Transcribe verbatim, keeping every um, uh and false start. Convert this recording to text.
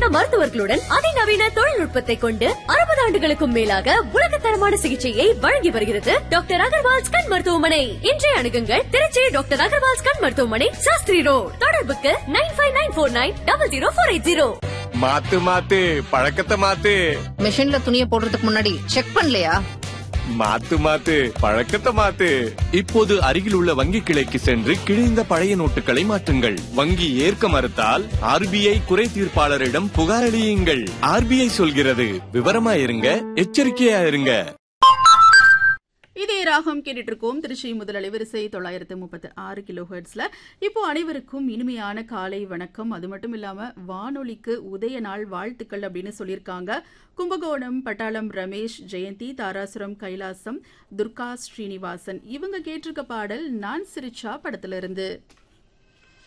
பெற்ற மருத்துவர்களுடன் அதிநவீன தொழில்நுட்பத்தை கொண்டு அறுபது ஆண்டுகளுக்கும் மேலாக உலகத்தரமான சிகிச்சையை வழங்கி வருகிறது டாக்டர் அகர்வால்ஸ் கண் மருத்துவமனை. இன்றைய அணுகுங்கள் திருச்சி டாக்டர் அகர்வால்ஸ் கண் மருத்துவமனை, சாஸ்திரி ரோட். தொடர்புக்கு nine five nine four nine double zero four eight zero. மாத்து மாத்து பழக்கத்தை மாத்து. மிஷின்ல துணியை போடுறதுக்கு முன்னாடி செக் பண்ணலையா? மாத்து மாத்து பழக்கத்தை மாத்து. இப்போது அருகில் உள்ள வங்கி கிளைக்கு சென்று கிழிந்த பழைய நோட்டுகளை மாற்றுங்கள். வங்கி ஏற்க மறுத்தால் ஆர்பிஐ குறை தீர்ப்பாளரிடம் புகார் அளியுங்கள். ஆர்பிஐ சொல்கிறது, விவரமா இருங்க, எச்சரிக்கையா இருங்க. இதே ராகம் கேட்டுட்டு இருக்கோம். திருச்சி முதல் அலைவரிசை தொள்ளாயிரத்து முப்பத்தி ஆறு கிலோ ஹெர்ட்ஸ்ல. இப்போ அனைவருக்கும் இனிமையான காலை வணக்கம். அது மட்டும் இல்லாம வானொலிக்கு உதய நாள் வாழ்த்துக்கள் அப்படின்னு சொல்லியிருக்காங்க. கும்பகோணம் பட்டாளம் ரமேஷ், ஜெயந்தி, தாராசுரம் கைலாசம், துர்கா ஸ்ரீனிவாசன். இவங்க கேட்டிருக்க பாடல் நான் சிரிச்சா படத்திலிருந்து.